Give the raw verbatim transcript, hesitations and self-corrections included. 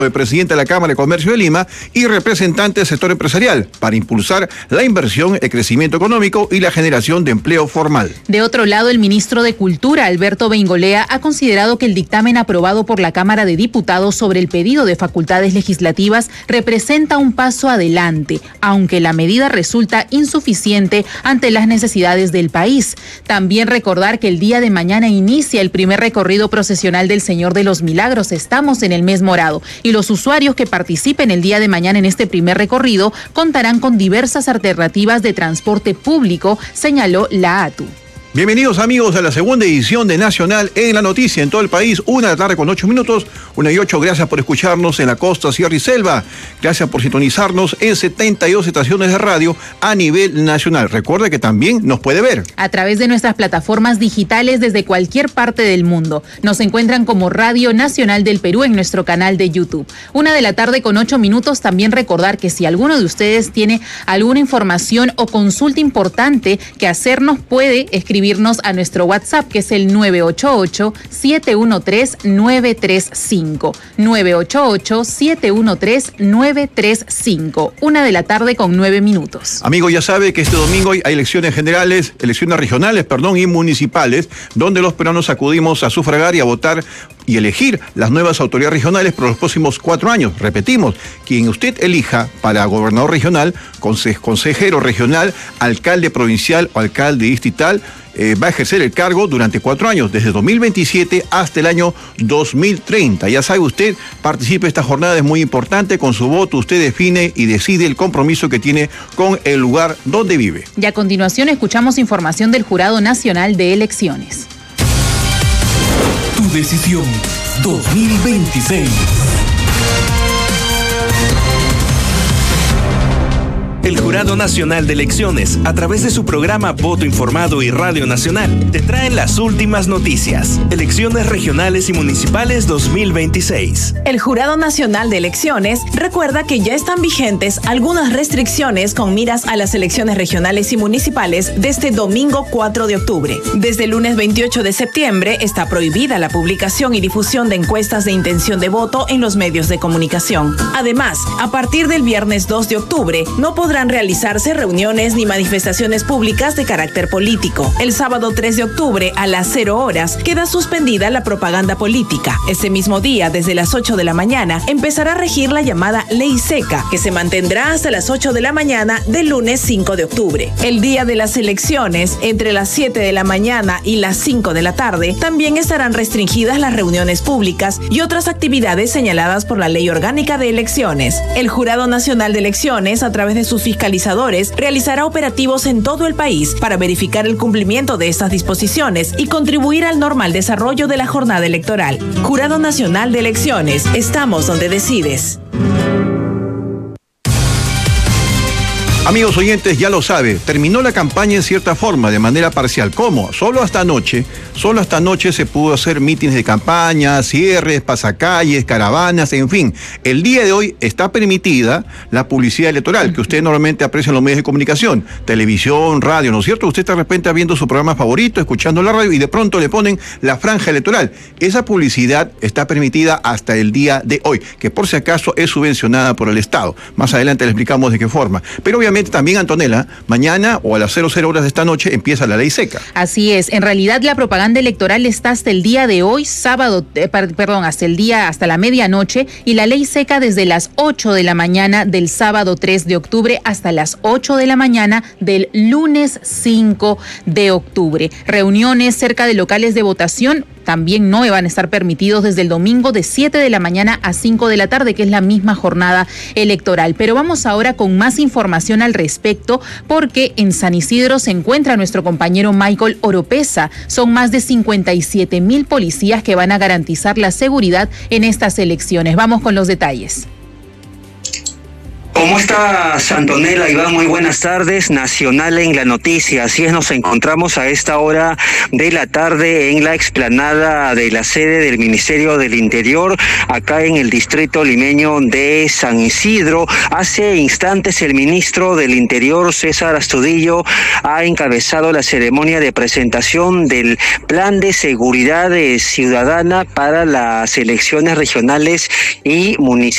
el presidente de la Cámara de Comercio de Lima y representante del sector empresarial para impulsar la inversión, el crecimiento económico y la generación de empleo formal. De otro lado, el ministro de Cultura, Alberto Beingolea, ha considerado que el dictamen aprobado por la Cámara de Diputados sobre el pedido de facultades legislativas representa un paso adelante, aunque la medida resulta insuficiente ante las necesidades del país. También recordar que el día de mañana inicia el primer recorrido procesional del Señor de los Milagros. Estamos en el mes morado y los usuarios que participen el día de mañana en este primer recorrido contarán con diversas alternativas de transporte público, señaló la A T U. Bienvenidos amigos a la segunda edición de Nacional en la Noticia en todo el país, una de la tarde con ocho minutos, una y ocho, gracias por escucharnos en la costa, sierra y selva, gracias por sintonizarnos en setenta y dos estaciones de radio a nivel nacional. Recuerde que también nos puede ver a través de nuestras plataformas digitales desde cualquier parte del mundo. Nos encuentran como Radio Nacional del Perú en nuestro canal de YouTube. Una de la tarde con ocho minutos, también recordar que si alguno de ustedes tiene alguna información o consulta importante que hacernos, puede escribir a nuestro WhatsApp, que es el nueve ocho ocho, siete uno tres, nueve tres cinco. nueve ocho ocho, siete uno tres, nueve tres cinco. Una de la tarde con nueve minutos. Amigo, ya sabe que este domingo hay elecciones generales, elecciones regionales, perdón, y municipales, donde los peruanos acudimos a sufragar y a votar y elegir las nuevas autoridades regionales por los próximos cuatro años. Repetimos, quien usted elija para gobernador regional, conse- consejero regional, alcalde provincial o alcalde distrital, eh, va a ejercer el cargo durante cuatro años, desde dos mil veintisiete hasta el año dos mil treinta. Ya sabe usted, participe, esta jornada es muy importante, con su voto usted define y decide el compromiso que tiene con el lugar donde vive. Y a continuación escuchamos información del Jurado Nacional de Elecciones. Tu decisión dos mil veintiséis. El Jurado Nacional de Elecciones, a través de su programa Voto Informado y Radio Nacional, te traen las últimas noticias. Elecciones regionales y municipales dos mil veintiséis. El Jurado Nacional de Elecciones recuerda que ya están vigentes algunas restricciones con miras a las elecciones regionales y municipales de este domingo cuatro de octubre. Desde el lunes veintiocho de septiembre está prohibida la publicación y difusión de encuestas de intención de voto en los medios de comunicación. Además, a partir del viernes dos de octubre, no podrán realizarse reuniones ni manifestaciones públicas de carácter político. El sábado tres de octubre a las cero horas queda suspendida la propaganda política. Ese mismo día, desde las ocho de la mañana, empezará a regir la llamada Ley Seca, que se mantendrá hasta las ocho de la mañana del lunes cinco de octubre. El día de las elecciones, entre las siete de la mañana y las cinco de la tarde, también estarán restringidas las reuniones públicas y otras actividades señaladas por la Ley Orgánica de Elecciones. El Jurado Nacional de Elecciones, a través de sus fiscalizadores, realizará operativos en todo el país para verificar el cumplimiento de estas disposiciones y contribuir al normal desarrollo de la jornada electoral. Jurado Nacional de Elecciones, estamos donde decides. Amigos oyentes, ya lo sabe, terminó la campaña en cierta forma, de manera parcial. ¿Cómo? Solo hasta anoche, solo hasta anoche se pudo hacer mítines de campaña, cierres, pasacalles, caravanas, en fin. El día de hoy está permitida la publicidad electoral, que usted normalmente aprecia en los medios de comunicación, televisión, radio, ¿no es cierto? Usted está de repente viendo su programa favorito, escuchando la radio y de pronto le ponen la franja electoral. Esa publicidad está permitida hasta el día de hoy, que por si acaso es subvencionada por el Estado. Más adelante le explicamos de qué forma. Pero obviamente también, Antonella, mañana o a las cero cero horas de esta noche empieza la ley seca. Así es. En realidad la propaganda electoral está hasta el día de hoy, sábado, eh, perdón, hasta el día, hasta la medianoche, y la ley seca desde las ocho de la mañana del sábado tres de octubre hasta las ocho de la mañana del lunes cinco de octubre. Reuniones cerca de locales de votación también no van a estar permitidos desde el domingo de siete de la mañana a cinco de la tarde, que es la misma jornada electoral. Pero vamos ahora con más información al respecto, porque en San Isidro se encuentra nuestro compañero Michael Oropesa. Son más de cincuenta y siete mil policías que van a garantizar la seguridad en estas elecciones. Vamos con los detalles. ¿Cómo estás, Antonella? Iván, muy buenas tardes. Nacional en la Noticia. Así es, nos encontramos a esta hora de la tarde en la explanada de la sede del Ministerio del Interior, acá en el distrito limeño de San Isidro. Hace instantes el ministro del Interior, César Astudillo, ha encabezado la ceremonia de presentación del Plan de Seguridad Ciudadana para las elecciones regionales y municipales